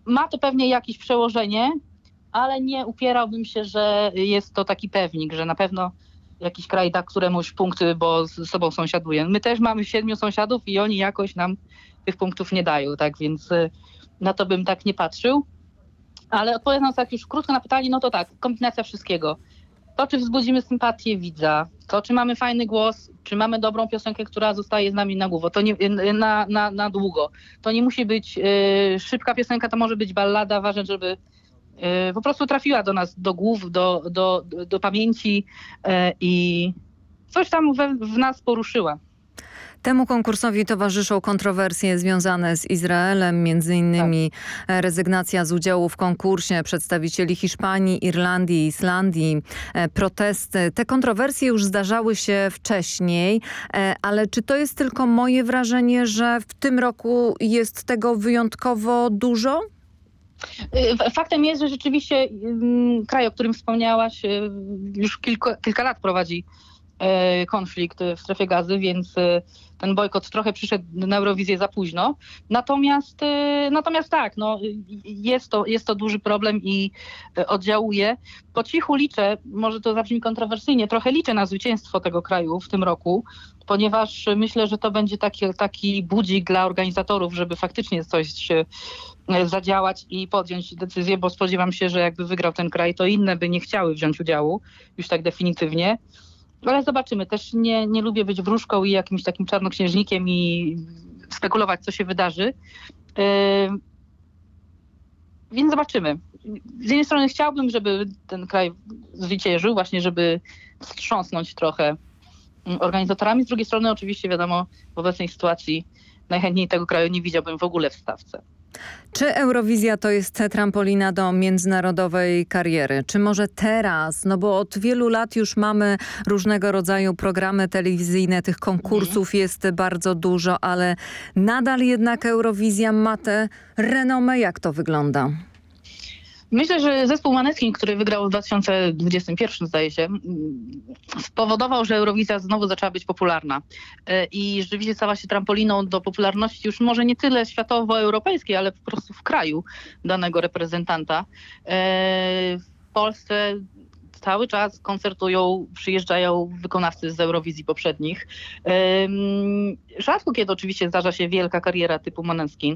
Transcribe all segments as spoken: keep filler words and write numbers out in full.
ma to pewnie jakieś przełożenie, ale nie upierałbym się, że jest to taki pewnik, że na pewno jakiś kraj da któremuś punkty, bo z sobą sąsiaduje. My też mamy siedmiu sąsiadów i oni jakoś nam tych punktów nie dają, tak więc na to bym tak nie patrzył. Ale odpowiadając tak już krótko na pytanie, no to tak, kombinacja wszystkiego. To, czy wzbudzimy sympatię widza, to, czy mamy fajny głos, czy mamy dobrą piosenkę, która zostaje z nami na długo, to nie, na, na, na długo. To nie musi być y, szybka piosenka, to może być ballada, ważne, żeby y, po prostu trafiła do nas, do głów, do, do, do, do pamięci y, i coś tam we, w nas poruszyła. Temu konkursowi towarzyszą kontrowersje związane z Izraelem, między innymi tak. rezygnacja z udziału w konkursie przedstawicieli Hiszpanii, Irlandii, Islandii, protesty. Te kontrowersje już zdarzały się wcześniej, ale czy to jest tylko moje wrażenie, że w tym roku jest tego wyjątkowo dużo? Faktem jest, że rzeczywiście kraj, o którym wspomniałaś, już kilka, kilka lat prowadzi konflikt w strefie Gazy, więc ten bojkot trochę przyszedł na Eurowizję za późno. Natomiast, natomiast tak, no, jest, to, jest to duży problem i oddziałuje. Po cichu liczę, może to zabrzmi kontrowersyjnie, trochę liczę na zwycięstwo tego kraju w tym roku, ponieważ myślę, że to będzie taki, taki budzik dla organizatorów, żeby faktycznie coś zadziałać i podjąć decyzję, bo spodziewam się, że jakby wygrał ten kraj, to inne by nie chciały wziąć udziału już tak definitywnie. Ale zobaczymy. Też nie, nie lubię być wróżką i jakimś takim czarnoksiężnikiem i spekulować, co się wydarzy. Yy, więc zobaczymy. Z jednej strony chciałbym, żeby ten kraj zwyciężył, właśnie żeby wstrząsnąć trochę organizatorami. Z drugiej strony oczywiście wiadomo, w obecnej sytuacji najchętniej tego kraju nie widziałbym w ogóle w stawce. Czy Eurowizja to jest trampolina do międzynarodowej kariery? Czy może teraz, no bo od wielu lat już mamy różnego rodzaju programy telewizyjne, tych konkursów jest bardzo dużo, ale nadal jednak Eurowizja ma tę renomę. Jak to wygląda? Myślę, że zespół Måneskin, który wygrał w dwa tysiące dwudziestym pierwszym, zdaje się, spowodował, że Eurowizja znowu zaczęła być popularna. I rzeczywiście stała się trampoliną do popularności już może nie tyle światowo-europejskiej, ale po prostu w kraju danego reprezentanta. W Polsce cały czas koncertują, przyjeżdżają wykonawcy z Eurowizji poprzednich. Rzadko kiedy oczywiście zdarza się wielka kariera typu Måneskin,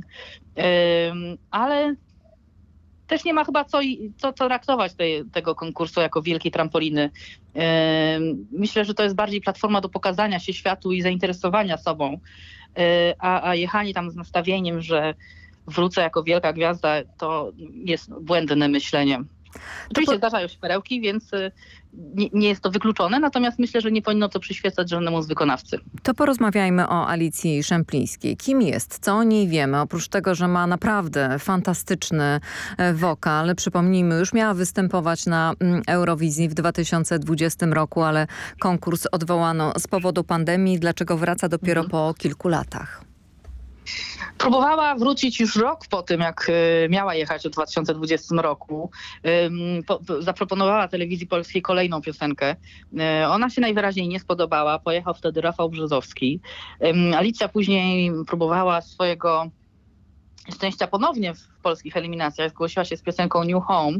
ale też nie ma chyba co, co, co traktować tej, tego konkursu jako wielkiej trampoliny. Yy, myślę, że to jest bardziej platforma do pokazania się światu i zainteresowania sobą, yy, a, a jechanie tam z nastawieniem, że wrócę jako wielka gwiazda, to jest błędne myślenie. Oczywiście zdarzają się perełki, więc nie, nie jest to wykluczone, natomiast myślę, że nie powinno to przyświecać żadnemu z wykonawcy. To porozmawiajmy o Alicji Szemplińskiej. Kim jest? Co o niej wiemy? Oprócz tego, że ma naprawdę fantastyczny wokal. Przypomnijmy, już miała występować na Eurowizji w dwa tysiące dwudziestym roku, ale konkurs odwołano z powodu pandemii. Dlaczego wraca dopiero mhm. po kilku latach? Próbowała wrócić już rok po tym, jak miała jechać w dwa tysiące dwudziestym roku. Zaproponowała Telewizji Polskiej kolejną piosenkę. Ona się najwyraźniej nie spodobała. Pojechał wtedy Rafał Brzozowski. Alicja później próbowała swojego szczęścia ponownie w polskich eliminacjach. Zgłosiła się z piosenką New Home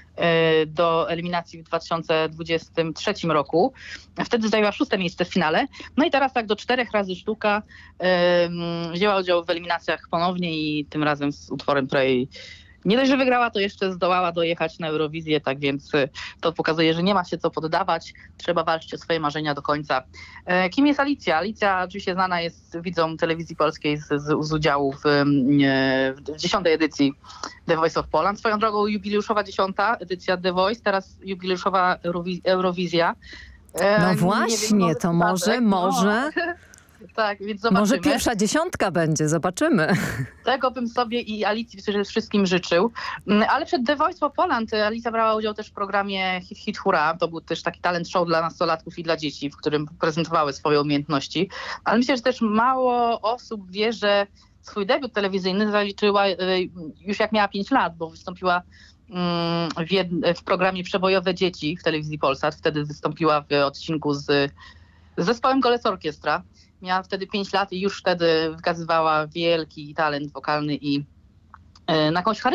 do eliminacji w dwa tysiące dwudziestym trzecim roku. Wtedy zajęła szóste miejsce w finale. No i teraz tak do czterech razy sztuka um, wzięła udział w eliminacjach ponownie i tym razem z utworem, której nie dość, że wygrała, to jeszcze zdołała dojechać na Eurowizję, tak więc to pokazuje, że nie ma się co poddawać. Trzeba walczyć o swoje marzenia do końca. E, kim jest Alicja? Alicja oczywiście znana jest widzom Telewizji Polskiej z, z, z udziału w, w dziesiątej edycji The Voice of Poland. Swoją drogą jubileuszowa dziesiąta edycja The Voice, teraz jubileuszowa Eurowizja. E, no właśnie, wiem, to może, może... No. Tak, więc zobaczymy. Może pierwsza dziesiątka będzie, zobaczymy. Tego bym sobie i Alicji wszystkim życzył. Ale przed The Voice of Poland Alicja brała udział też w programie Hit Hit Hurra. To był też taki talent show dla nastolatków i dla dzieci, w którym prezentowały swoje umiejętności. Ale myślę, że też mało osób wie, że swój debiut telewizyjny zaliczyła już jak miała pięć lat, bo wystąpiła w, jed- w programie Przebojowe Dzieci w telewizji Polsat. Wtedy wystąpiła w odcinku z, z zespołem Golec Orkiestra. Miała wtedy pięć lat i już wtedy wykazywała wielki talent wokalny i na jakąś charyzmę.